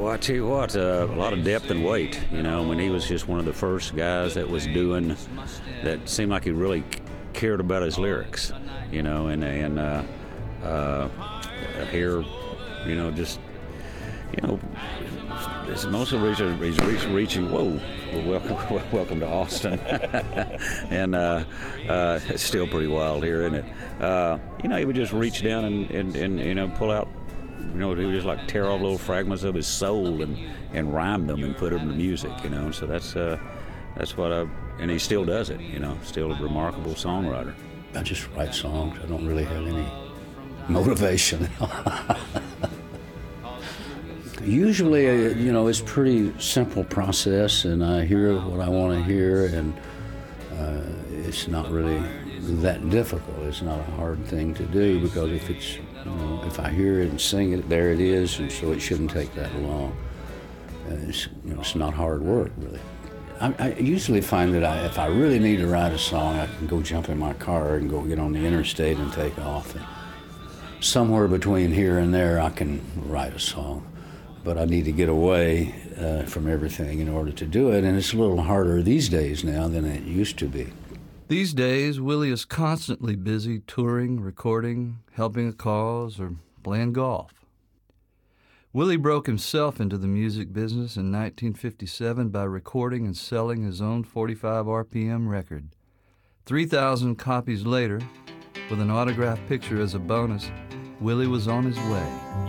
I tell you what, a lot of depth and weight. You know, when he was just one of the first guys that was doing that, seemed like he really cared about his lyrics. You know, and here, you know, just, you know, it's most of it he's reaching. Whoa, well, welcome to Austin, and it's still pretty wild here, isn't it? You know, he would just reach down and you know, pull out. You know, he would just like tear off little fragments of his soul and rhyme them and put them to music. You know, so that's what and he still does it. You know, still a remarkable songwriter. I just write songs. I don't really have any motivation. Usually, you know, it's a pretty simple process, and I hear what I want to hear, and it's not really that difficult. It's not a hard thing to do, because if it's, you know, if I hear it and sing it, there it is, and so it shouldn't take that long. It's, you know, it's not hard work, really. I usually find that if I really need to write a song, I can go jump in my car and go get on the interstate and take off. And somewhere between here and there, I can write a song. But I need to get away from everything in order to do it, and it's a little harder these days now than it used to be. These days, Willie is constantly busy touring, recording, helping a cause, or playing golf. Willie broke himself into the music business in 1957 by recording and selling his own 45 RPM record. 3,000 copies later, with an autographed picture as a bonus, Willie was on his way.